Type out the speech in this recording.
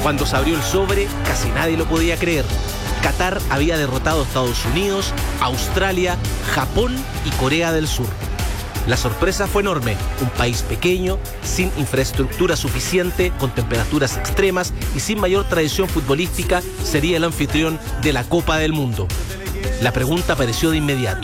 Cuando se abrió el sobre, casi nadie lo podía creer. Qatar había derrotado a Estados Unidos, Australia, Japón y Corea del Sur. La sorpresa fue enorme. Un país pequeño, sin infraestructura suficiente, con temperaturas extremas y sin mayor tradición futbolística, sería el anfitrión de la Copa del Mundo. La pregunta apareció de inmediato.